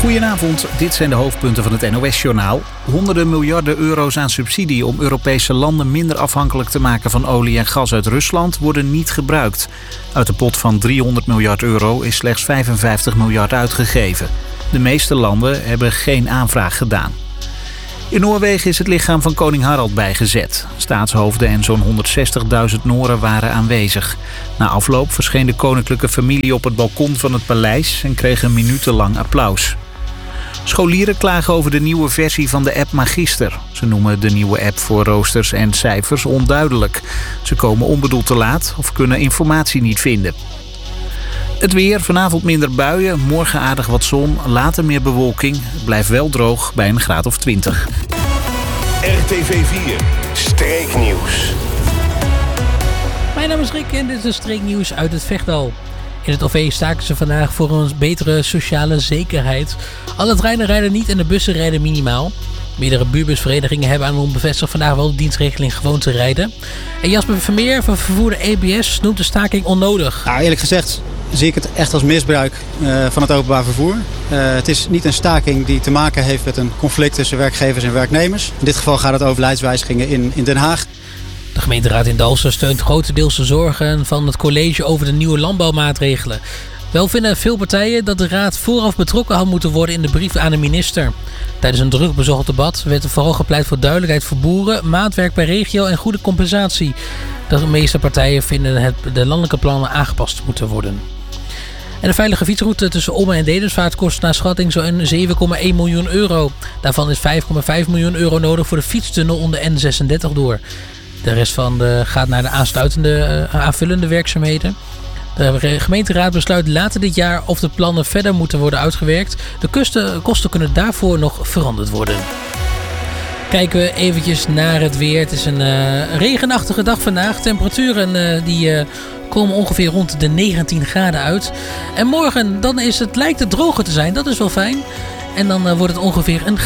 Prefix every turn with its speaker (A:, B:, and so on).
A: Goedenavond, dit zijn de hoofdpunten van het NOS-journaal. Honderden miljarden euro's aan subsidie om Europese landen minder afhankelijk te maken van olie en gas uit Rusland worden niet gebruikt. Uit de pot van 300 miljard euro is slechts 55 miljard uitgegeven. De meeste landen hebben geen aanvraag gedaan. In Noorwegen is het lichaam van koning Harald bijgezet. Staatshoofden en zo'n 160.000 Noren waren aanwezig. Na afloop verscheen de koninklijke familie op het balkon van het paleis en kreeg een minutenlang applaus. Scholieren klagen over de nieuwe versie van de app Magister. Ze noemen de nieuwe app voor roosters en cijfers onduidelijk. Ze komen onbedoeld te laat of kunnen informatie niet vinden. Het weer, vanavond minder buien, morgen aardig wat zon, later meer bewolking. Het blijft wel droog bij een graad of 20.
B: RTV 4, Streeknieuws.
C: Mijn naam is Rick en dit is Streeknieuws uit het Vechtdal. In het OV staken ze vandaag voor een betere sociale zekerheid. Alle treinen rijden niet en de bussen rijden minimaal. Meerdere buurbusverenigingen hebben aan ons bevestigd vandaag wel de dienstregeling gewoon te rijden. En Jasper Vermeer van vervoerder EBS noemt de staking onnodig.
D: Nou, eerlijk gezegd zie ik het echt als misbruik van het openbaar vervoer. Het is niet een staking die te maken heeft met een conflict tussen werkgevers en werknemers. In dit geval gaat het over beleidswijzigingen in Den Haag.
C: De gemeenteraad in Dalfsen steunt grotendeels de zorgen van het college over de nieuwe landbouwmaatregelen. Wel vinden veel partijen dat de raad vooraf betrokken had moeten worden in de brief aan de minister. Tijdens een druk bezocht debat werd er vooral gepleit voor duidelijkheid voor boeren, maatwerk per regio en goede compensatie. De meeste partijen vinden de landelijke plannen aangepast moeten worden. En de veilige fietsroute tussen Ommen en Dedemsvaart kost naar schatting zo'n 7,1 miljoen euro. Daarvan is 5,5 miljoen euro nodig voor de fietstunnel onder N36 door. De rest gaat naar de aanvullende werkzaamheden. De gemeenteraad besluit later dit jaar of de plannen verder moeten worden uitgewerkt. De kosten kunnen daarvoor nog veranderd worden. Kijken we eventjes naar het weer. Het is een regenachtige dag vandaag. Temperaturen die komen ongeveer rond de 19 graden uit. En morgen lijkt het droger te zijn. Dat is wel fijn. En dan wordt het ongeveer een